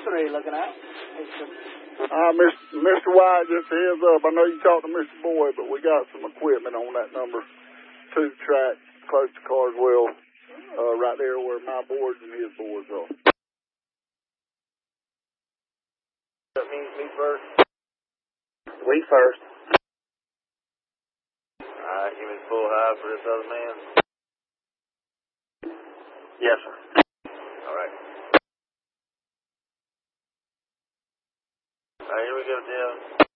are you looking at? Mr. White, just a heads up. I know you talked to Mr. Boyd, but we got some equipment on that number 2 track close to Carswell, right there where my boards and his boards are. Me first. We first. Alright, give me full high for this other man. Yes, sir. Alright. Alright, here we go, Jim.